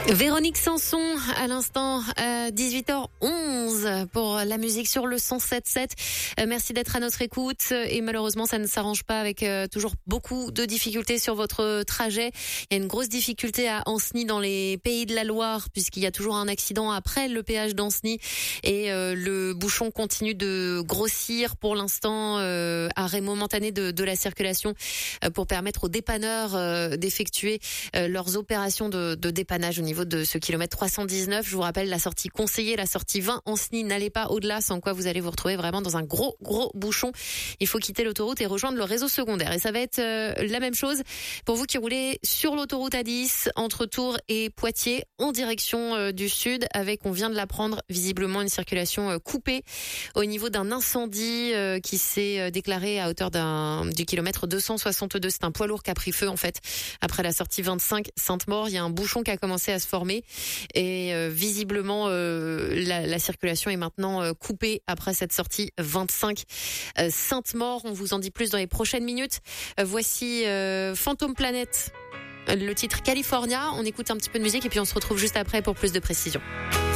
Véronique Sanson, à l'instant, 18h11 pour la musique sur le 107.7. Merci d'être à notre écoute et malheureusement, ça ne s'arrange pas avec toujours beaucoup de difficultés sur votre trajet. Il y a une grosse difficulté à Ancenis dans les Pays de la Loire puisqu'il y a toujours un accident après le péage d'Ancenis et le bouchon continue de grossir. Pour l'instant, arrêt momentané de la circulation pour permettre aux dépanneurs d'effectuer leurs opérations de dépannage au niveau de ce kilomètre 319. Je vous rappelle la sortie conseillée, la sortie 20 Ancenis. N'allez pas au-delà, sans quoi vous allez vous retrouver vraiment dans un gros bouchon. Il faut quitter l'autoroute et rejoindre le réseau secondaire. Et ça va être la même chose pour vous qui roulez sur l'autoroute A10 entre Tours et Poitiers en direction du sud avec, on vient de l'apprendre, visiblement une circulation coupée au niveau d'un incendie qui s'est déclaré à hauteur du kilomètre 262. C'est un poids lourd qui a pris feu en fait après la sortie 25 Sainte-Maure. Il y a un bouchon qui a commencé à se former et visiblement la circulation est maintenant coupée après cette sortie 25 Sainte-Maure. On vous en dit plus dans les prochaines minutes. Voici Phantom Planet, le titre California. On écoute un petit peu de musique et puis on se retrouve juste après pour plus de précision.